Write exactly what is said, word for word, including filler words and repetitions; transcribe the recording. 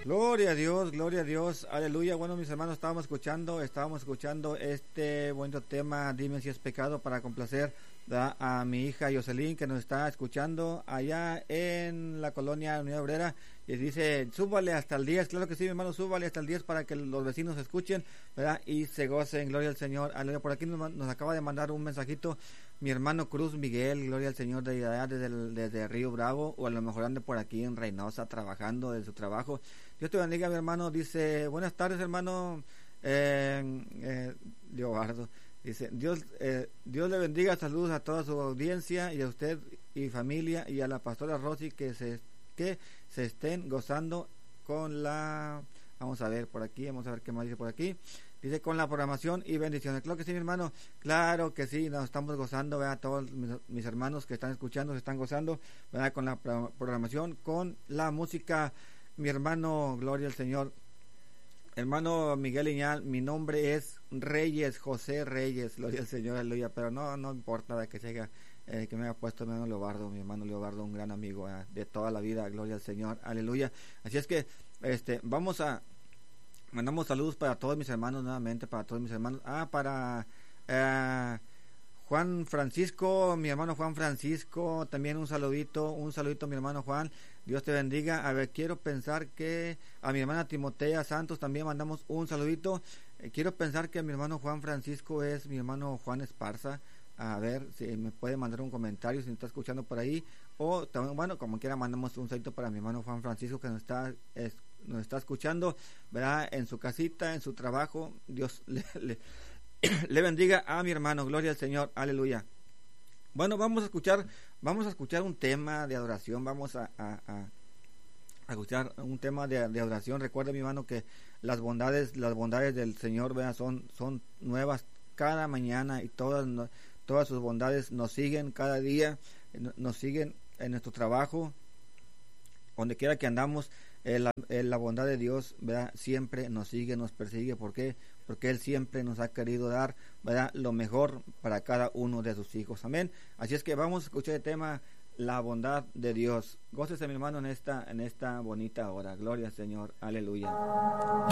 Gloria a Dios, gloria a Dios, aleluya. Bueno, mis hermanos, estábamos escuchando, estábamos escuchando este bonito tema, dime si es pecado, para complacer, ¿verdad?, a mi hija Jocelyn, que nos está escuchando allá en la colonia Unidad Obrera, y dice, súbale hasta el diez, claro que sí, mi hermano, súbale hasta el diez para que los vecinos escuchen, ¿verdad?, y se gocen, gloria al Señor, aleluya. Por aquí nos, nos acaba de mandar un mensajito mi hermano Cruz Miguel, gloria al Señor, de allá desde, el, desde Río Bravo, o a lo mejor ande por aquí en Reynosa trabajando de su trabajo. Dios te bendiga, mi hermano. Dice, buenas tardes, hermano eh, eh, Leobardo. Dice, Dios eh, Dios le bendiga, saludos a toda su audiencia y a usted y familia, y a la pastora Rosy, que se que se estén gozando con la, vamos a ver por aquí, vamos a ver qué más dice por aquí. Dice, con la programación y bendiciones. Claro que sí, mi hermano, claro que sí, nos estamos gozando, ¿verdad? Todos mis, mis hermanos que están escuchando se están gozando, ¿verdad?, con la programación, con la música. Mi hermano, gloria al Señor, hermano Miguel Iñal, mi nombre es Reyes, José Reyes, gloria al Señor, aleluya. Pero no, no importa de que sea eh, que me haya puesto mi hermano Leobardo, mi hermano Leobardo, un gran amigo eh, de toda la vida, gloria al Señor, aleluya. Así es que, este, vamos a, mandamos saludos para todos mis hermanos, nuevamente, para todos mis hermanos, ah, para, eh, Juan Francisco, mi hermano Juan Francisco, también un saludito, un saludito mi hermano Juan, Dios te bendiga. A ver, quiero pensar que a mi hermana Timotea Santos también mandamos un saludito. Eh, quiero pensar que mi hermano Juan Francisco es mi hermano Juan Esparza. A ver si me puede mandar un comentario si me está escuchando por ahí. O también, bueno, como quiera, mandamos un saludito para mi hermano Juan Francisco, que nos está, es, nos está escuchando, ¿verdad?, en su casita, en su trabajo. Dios le... le le bendiga a mi hermano, gloria al Señor, aleluya. Bueno, vamos a escuchar, vamos a escuchar un tema de adoración, vamos a, a, a, a escuchar un tema de, de adoración. Recuerda, mi hermano, que las bondades, las bondades del Señor, ¿verdad?, son, son nuevas cada mañana, y todas, todas sus bondades nos siguen cada día, nos siguen en nuestro trabajo, donde quiera que andamos. Eh, la, eh, la bondad de Dios, ¿verdad?, siempre nos sigue, nos persigue. ¿Por qué? Porque Él siempre nos ha querido dar, ¿verdad?, lo mejor para cada uno de sus hijos. Amén. Así es que vamos a escuchar el tema, la bondad de Dios. Gócese, mi hermano, en esta, en esta bonita hora. Gloria al Señor. Aleluya.